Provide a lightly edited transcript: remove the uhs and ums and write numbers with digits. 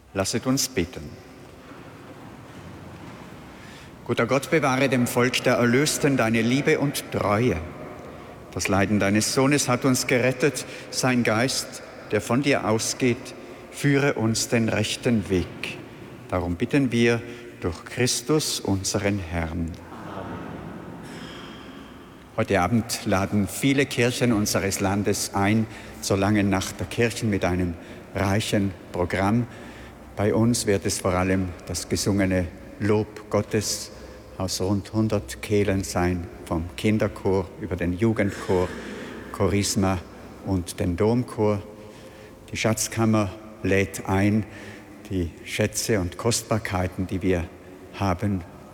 Lasset uns beten. Guter Gott, bewahre dem Volk der Erlösten deine Liebe und Treue. Das Leiden deines Sohnes hat uns gerettet. Sein Geist, der von dir ausgeht, führe uns den rechten Weg. Darum bitten wir durch Christus, unseren Herrn. Heute Abend laden viele Kirchen unseres Landes ein zur langen Nacht der Kirchen mit einem reichen Programm. Bei uns wird es vor allem das gesungene Lob Gottes aus rund 100 Kehlen sein, vom Kinderchor über den Jugendchor, Chorisma und den Domchor. Die Schatzkammer lädt ein, die Schätze und Kostbarkeiten, die wir haben,